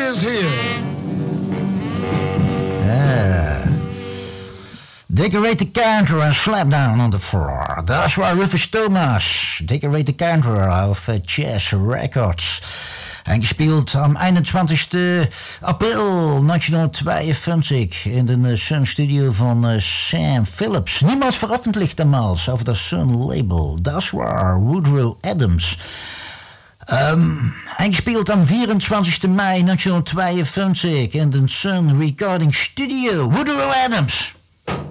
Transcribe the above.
is here. Decorate the counter and slap down on the floor. Dat was Rufus Thomas. Decorate the counter of Chess Records. En gespeeld am 21. april 1952 in de Sun Studio van Sam Phillips. Niemals veröffentlicht damals auf das Sun Label. Das war Woodrow Adams. Eingespielt am 24. Mai 1952 in de Sun Recording Studio. Woodrow Adams.